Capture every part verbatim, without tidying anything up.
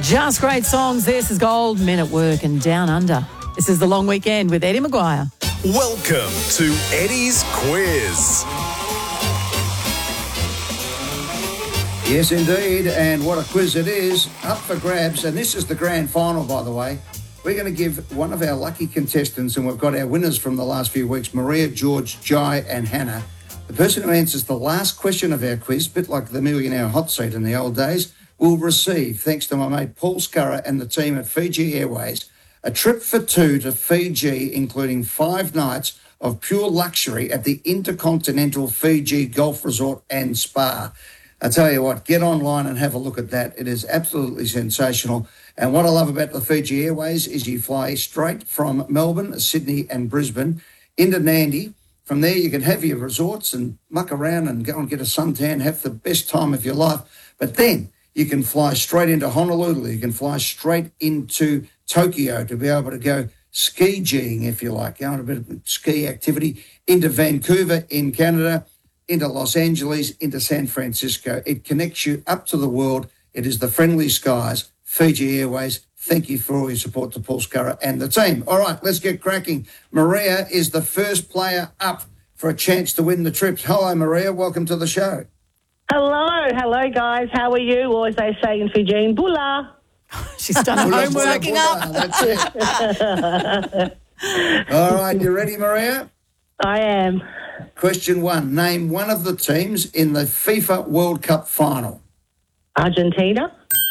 Just great songs. This is Gold, Men at Work and Down Under. This is The Long Weekend with Eddie Maguire. Welcome to Eddie's Quiz. Yes, indeed, and what a quiz it is. Up for grabs, and this is the grand final, by the way. We're going to give one of our lucky contestants, and we've got our winners from the last few weeks, Maria, George, Jai and Hannah. The person who answers the last question of our quiz, a bit like the Millionaire Hot Seat in the old days, will receive, thanks to my mate Paul Scurra and the team at Fiji Airways, a trip for two to Fiji, including five nights of pure luxury at the Intercontinental Fiji Golf Resort and Spa. I tell you what, get online and have a look at that. It is absolutely sensational. And what I love about the Fiji Airways is you fly straight from Melbourne, Sydney and Brisbane into Nandi. From there you can have your resorts and muck around and go and get a suntan, have the best time of your life. But then you can fly straight into Honolulu. You can fly straight into Tokyo to be able to go ski-geeing, if you like, you know, a bit of ski activity, into Vancouver in Canada, into Los Angeles, into San Francisco. It connects you up to the world. It is the friendly skies. Fiji Airways, thank you for all your support to Paul Scurra and the team. All right, let's get cracking. Maria is the first player up for a chance to win the trips. Hello, Maria. Welcome to the show. Hello. Hello, guys. How are you? Or as they say in Fijian, bula. She's done her Bula, homework. bula, bula. That's it. All right, you ready, Maria? I am. Question one. Name one of the teams in the FIFA World Cup final. Argentina.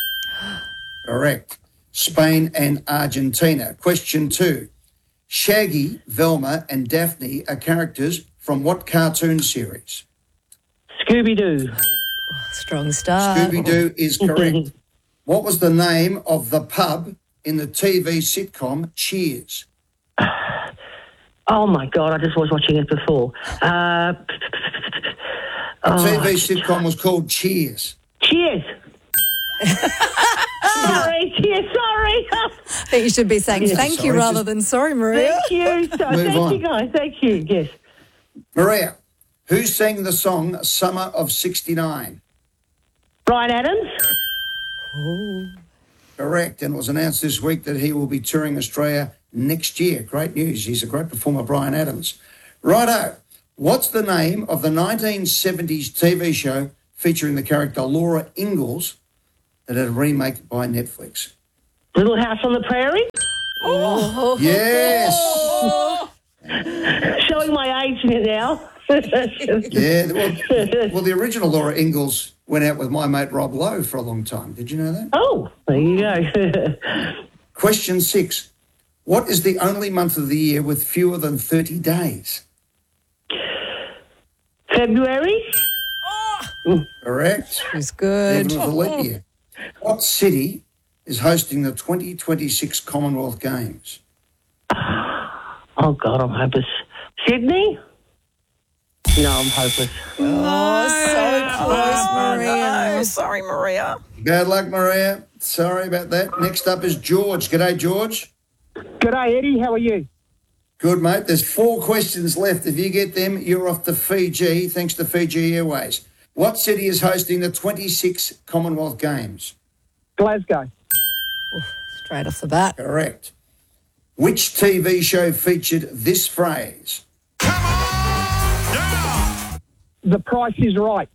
Correct. Spain and Argentina. Question two. Shaggy, Velma and Daphne are characters from what cartoon series? Scooby-Doo. Strong start. Scooby-Doo is correct. What was the name of the pub in the T V sitcom Cheers? Oh, my God. I just was watching it before. Uh, The oh, T V sitcom was called Cheers. Cheers. Sorry. Cheers. Sorry. I think you should be saying Yes. thank you Sorry, rather just- than sorry, Maria. Thank you. So, Move thank on. you, guys. Thank you. Yes. Maria, who sang the song Summer of sixty-nine? Brian Adams. Correct, and it was announced this week that he will be touring Australia next year. Great news. He's a great performer, Brian Adams. Righto. What's the name of the nineteen seventies T V show featuring the character Laura Ingalls that had a remake by Netflix? Little House on the Prairie. Oh. Yes. Showing my age now. Yeah. Well, well, the original Laura Ingalls went out with my mate Rob Lowe for a long time. Did you know that? Oh, there you go. Question six. What is the only month of the year with fewer than thirty days? February. Correct. It's good. Even with a leap year. What city is hosting the twenty twenty-six Commonwealth Games? Oh, God, I'm hopeless. Sydney? No, I'm hopeless. Oh, so close, Maria. No, sorry, Maria. Bad luck, Maria. Sorry about that. Next up is George. G'day, George. G'day, Eddie. How are you? Good, mate. There's four questions left. If you get them, you're off to Fiji, thanks to Fiji Airways. What city is hosting the twenty-six Commonwealth Games? Glasgow. Straight off the bat. Correct. Which T V show featured this phrase? The Price is Right.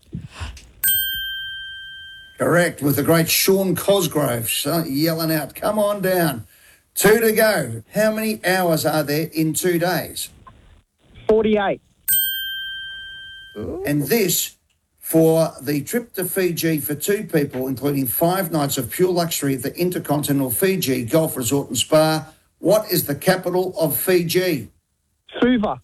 Correct, with the great Sean Cosgrove yelling out, come on down. Two to go. How many hours are there in two days? forty-eight. Ooh. And this for the trip to Fiji for two people, including five nights of pure luxury at the Intercontinental Fiji Golf Resort and Spa. What is the capital of Fiji? Suva.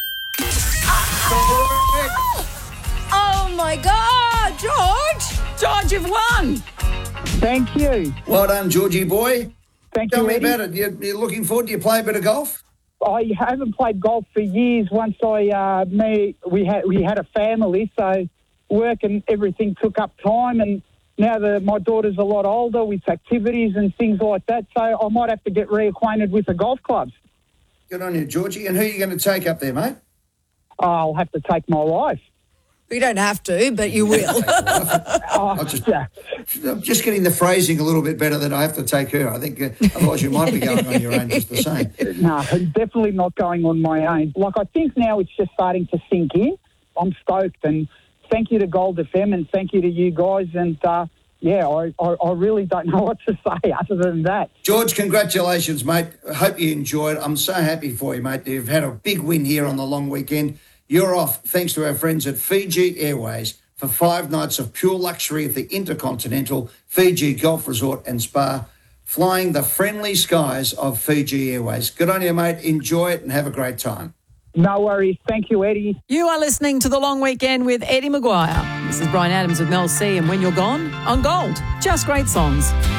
Oh, my God, George. George, you've won. Thank you. Well done, Georgie boy. Thank Tell you, me Eddie. about it. You're, you're looking forward. Do you play a bit of golf? I haven't played golf for years. Once I, uh, me, we had we had a family, so work and everything took up time, and now that my daughter's a lot older with activities and things like that, so I might have to get reacquainted with the golf clubs. Good on you, Georgie. And who are you going to take up there, mate? I'll have to take my wife. You don't have to, but you will. Oh, I'll just, yeah. I'm just getting the phrasing a little bit better than I have to take her. I think uh, otherwise you might be going on your own just the same. No, definitely not going on my own. Like, I think now it's just starting to sink in. I'm stoked, and thank you to Gold F M and thank you to you guys. And, uh, yeah, I, I, I really don't know what to say other than that. George, congratulations, mate. I hope you enjoyed. I'm so happy for you, mate. You've had a big win here on the long weekend. You're off, thanks to our friends at Fiji Airways, for five nights of pure luxury at the Intercontinental Fiji Golf Resort and Spa, flying the friendly skies of Fiji Airways. Good on you, mate. Enjoy it and have a great time. No worries. Thank you, Eddie. You are listening to The Long Weekend with Eddie Maguire. This is Brian Adams with Mel C, and When You're Gone, on Gold. Just great songs.